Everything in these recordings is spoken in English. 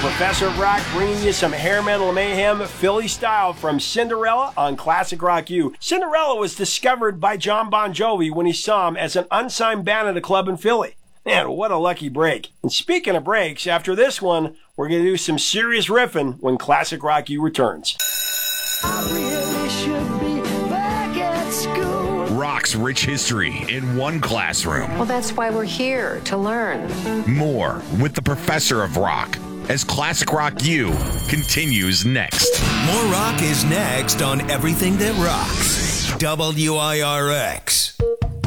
Professor of Rock, bringing you some hair metal mayhem, Philly style, from Cinderella on Classic Rock U. Cinderella was discovered by John Bon Jovi when he saw him as an unsigned band at a club in Philly. Man, what a lucky break. And speaking of breaks, after this one, we're going to do some serious riffing when Classic Rock U returns. I really should be back at school. Rock's rich history in one classroom. Well, that's why we're here, to learn. More with the Professor of Rock as Classic Rock U continues next. More rock is next on Everything That Rocks. WIRX.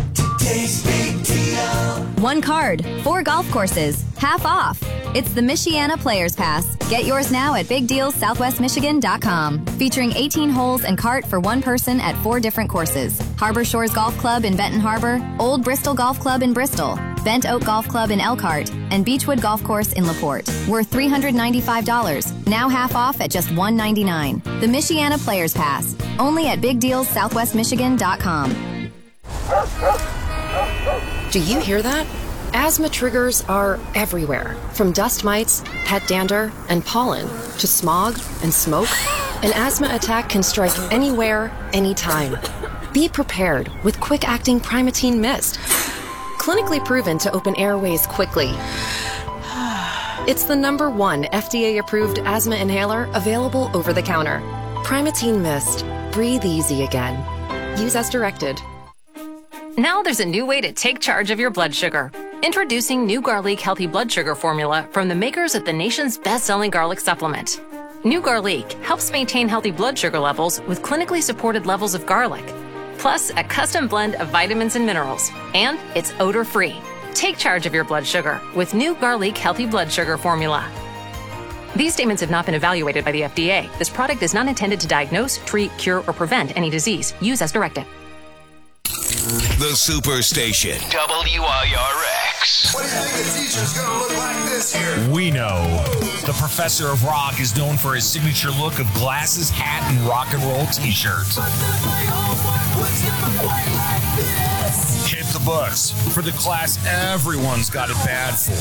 One card, 4 golf courses, half off. It's the Michiana Players Pass. Get yours now at BigDealSouthwestMichigan.com. Featuring 18 holes and cart for one person at 4 different courses. Harbor Shores Golf Club in Benton Harbor, Old Bristol Golf Club in Bristol, Bent Oak Golf Club in Elkhart, and Beechwood Golf Course in LaPorte. Worth $395, now half off at just $199. The Michiana Players Pass. Only at BigDealSouthwestMichigan.com. Do you hear that? Asthma triggers are everywhere, from dust mites, pet dander, and pollen, to smog and smoke. An asthma attack can strike anywhere, anytime. Be prepared with quick-acting Primatene Mist. Clinically proven to open airways quickly. It's the #1 FDA-approved asthma inhaler available over the counter. Primatene Mist. Breathe easy again. Use as directed. Now there's a new way to take charge of your blood sugar. Introducing new Garlic Healthy Blood Sugar Formula from the makers of the nation's best-selling garlic supplement. New Garlic helps maintain healthy blood sugar levels with clinically supported levels of garlic, plus a custom blend of vitamins and minerals, and it's odor-free. Take charge of your blood sugar with new Garlic Healthy Blood Sugar Formula. These statements have not been evaluated by the FDA. This product is not intended to diagnose, treat, cure, or prevent any disease. Use as directed. The Superstation. WIRX. What do you think the teacher's gonna look like this year? We know the Professor of Rock is known for his signature look of glasses, hat, and rock and roll t-shirt. Hit the books for the class everyone's got it bad for.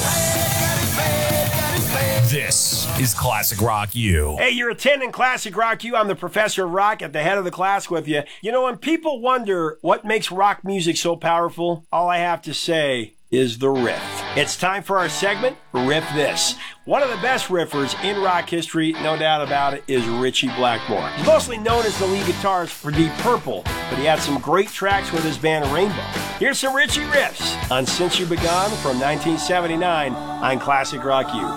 This is Classic Rock U. Hey, you're attending Classic Rock U. I'm the Professor of Rock at the head of the class with you. You know, when people wonder what makes rock music so powerful, all I have to say is the riff. It's time for our segment, Riff This. One of the best riffers in rock history, no doubt about it, is Ritchie Blackmore. He's mostly known as the lead guitarist for Deep Purple, but he had some great tracks with his band Rainbow. Here's some Ritchie riffs on Since You've Been Gone from 1979 on Classic Rock U.